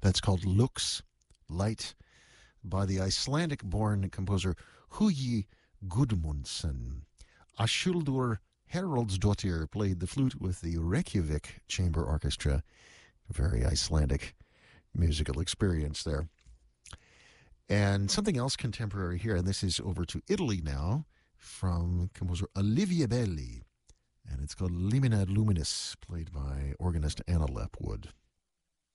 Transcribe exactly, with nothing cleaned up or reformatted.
That's called Lux, Light, by the Icelandic-born composer Hugi Gudmundsson. Ashuldur Haraldsdottir played the flute with the Reykjavik Chamber Orchestra. Very Icelandic musical experience there. And something else contemporary here, and this is over to Italy now, from composer Olivia Belli. And it's called Limina Luminis, played by organist Anna Lepwood.